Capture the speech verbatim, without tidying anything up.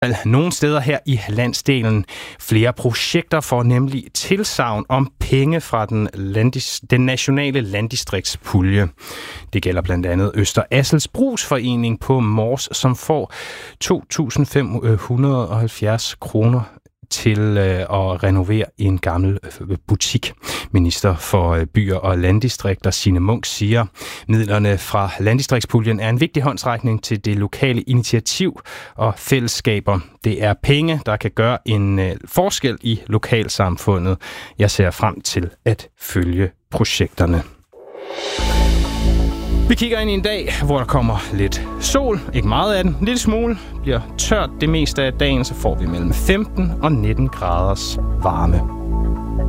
Nogle steder her i landsdelen. Flere projekter får nemlig tilsagn om penge fra den, landis, den nationale landdistriktspulje. Det gælder blandt andet Øster Assels Brugsforening på Mors, som får to tusind fem hundrede og halvfjerds kroner til at renovere en gammel butik. Minister for byer og landdistrikter Signe Munk siger, midlerne fra landdistriktspuljen er en vigtig håndsrækning til det lokale initiativ og fællesskaber. Det er penge, der kan gøre en forskel i lokalsamfundet. Jeg ser frem til at følge projekterne. Vi kigger ind i en dag, hvor der kommer lidt sol, ikke meget af den, en lille smule, bliver tørt det meste af dagen, så får vi mellem femten og nitten graders varme.